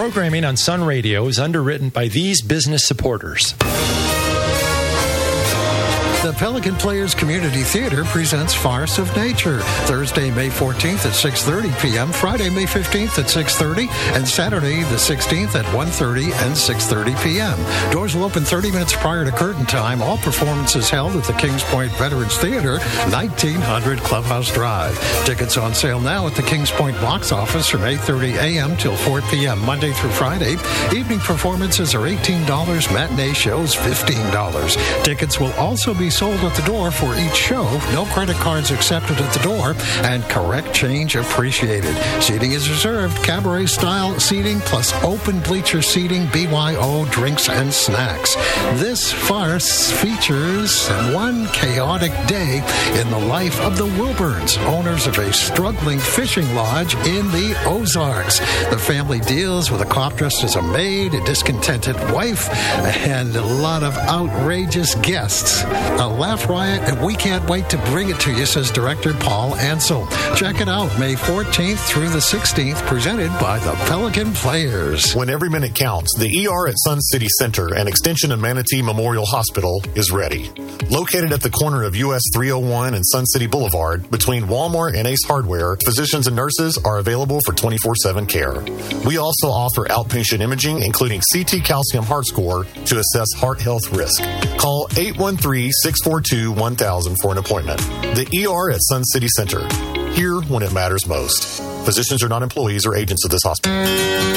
Programming on Sun Radio is underwritten by these business supporters. The Pelican Players Community Theater presents Farce of Nature, Thursday, May 14th at 6:30 p.m., Friday, May 15th at 6:30, and Saturday, the 16th at 1:30 and 6:30 p.m. Doors will open 30 minutes prior to curtain time. All performances held at the Kings Point Veterans Theater, 1900 Clubhouse Drive. Tickets on sale now at the Kings Point box office from 8:30 a.m. till 4 p.m., Monday through Friday. Evening performances are $18, matinee shows $15. Tickets will also be sold at the door for each show. No credit cards accepted at the door, and correct change appreciated. Seating is reserved. Cabaret-style seating plus open bleacher seating, BYO, drinks, and snacks. This farce features one chaotic day in the life of the Wilburns, owners of a struggling fishing lodge in the Ozarks. The family deals with a cop dressed as a maid, a discontented wife, and a lot of outrageous guests. A laugh riot, and we can't wait to bring it to you, says director Paul Ansel. Check it out, May 14th through the 16th, presented by the Pelican Players. When every minute counts, the ER at Sun City Center, an extension of Manatee Memorial Hospital, is ready. Located at the corner of US 301 and Sun City Boulevard, between Walmart and Ace Hardware, physicians and nurses are available for 24/7 care. We also offer outpatient imaging, including CT calcium heart score, to assess heart health risk. Call 813-642-1000 for an appointment. The ER at Sun City Center. Here when it matters most. Physicians are not employees or agents of this hospital.